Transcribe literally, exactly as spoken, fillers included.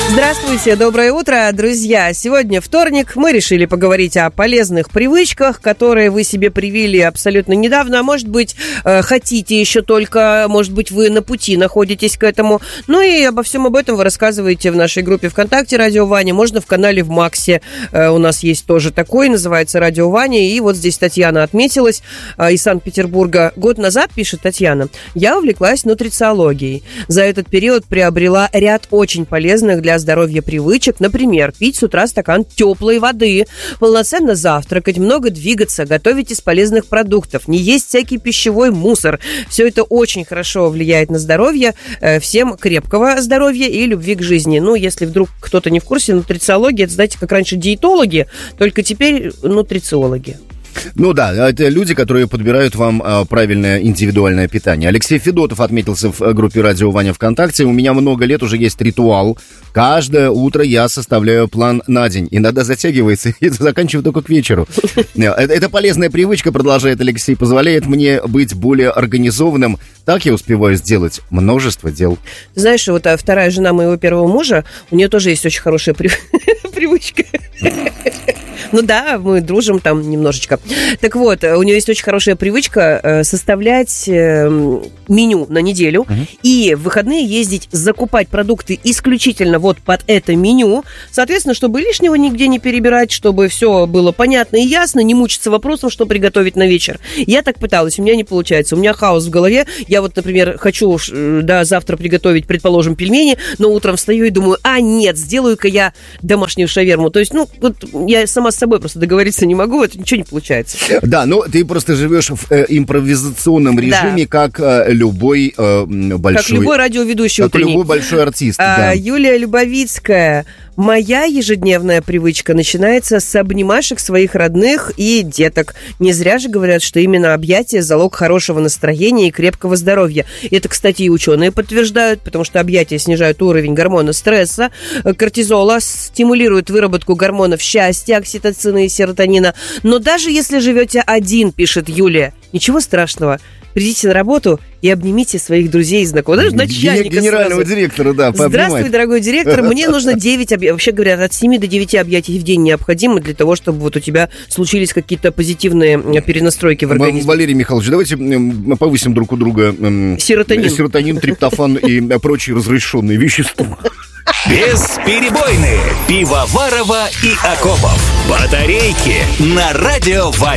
Здравствуйте, доброе утро, друзья. Сегодня вторник, мы решили поговорить о полезных привычках, которые вы себе привили абсолютно недавно, а может быть, хотите еще только, может быть, вы на пути находитесь к этому. Ну и обо всем об этом вы рассказываете в нашей группе ВКонтакте «Радио Ваня», можно в канале в Максе, у нас есть тоже такой, называется «Радио Ваня», и вот здесь Татьяна отметилась из Санкт-Петербурга. Год назад, пишет Татьяна, я увлеклась нутрициологией. За этот период приобрела ряд очень полезных для здоровья привычек, например, пить с утра стакан теплой воды, полноценно завтракать, много двигаться, готовить из полезных продуктов, не есть всякий пищевой мусор. Все это очень хорошо влияет на здоровье. Всем крепкого здоровья и любви к жизни. Ну, если вдруг кто-то не в курсе, нутрициология, это, знаете, как раньше диетологи, только теперь нутрициологи. Ну да, это люди, которые подбирают вам а, правильное индивидуальное питание. Алексей Федотов отметился в группе «Радио Ваня» ВКонтакте. У меня много лет уже есть ритуал. Каждое утро я составляю план на день. Иногда затягивается и заканчиваю только к вечеру. Это полезная привычка, продолжает Алексей, позволяет мне быть более организованным. Так я успеваю сделать множество дел. Знаешь, вот вторая жена моего первого мужа, у нее тоже есть очень хорошая привычка. Ну да, мы дружим там немножечко. Так вот, у нее есть очень хорошая привычка составлять меню на неделю uh-huh. и в выходные ездить закупать продукты исключительно вот под это меню. Соответственно, чтобы лишнего нигде не перебирать, чтобы все было понятно и ясно, не мучиться вопросом, что приготовить на вечер. Я так пыталась, у меня не получается. У меня хаос в голове. Я вот, например, хочу да, завтра приготовить, предположим, пельмени, но утром встаю и думаю, а нет, сделаю-ка я домашнюю шаверму. То есть, ну, вот я сама с собой просто договориться не могу, это ничего не получается. Да, но ты просто живешь в э, импровизационном режиме, да. как э, любой э, большой... Как любой радиоведущий Как утренний. Любой большой артист, а, да. Юлия Любовицкая. Моя ежедневная привычка начинается с обнимашек своих родных и деток. Не зря же говорят, что именно объятия – залог хорошего настроения и крепкого здоровья. Это, кстати, и ученые подтверждают, потому что объятия снижают уровень гормона стресса, кортизола, стимулируют выработку гормонов счастья, окситоцина и серотонина. Но даже если живете один, пишет Юлия, ничего страшного. Придите на работу и обнимите своих друзей и знакомых. Даже начальника Генерального сразу. директора, да, пообнимать. Здравствуй, дорогой директор, мне нужно девять объятий. Вообще говорят, от семи до девяти объятий в день необходимо для того, чтобы вот у тебя случились какие-то позитивные перенастройки в организме. Валерий Михайлович, давайте повысим друг у друга серотонин, серотонин триптофан и прочие разрешенные вещества. Бесперебойные. Пивоварова и Акопов. Батарейки на Радио Ваня.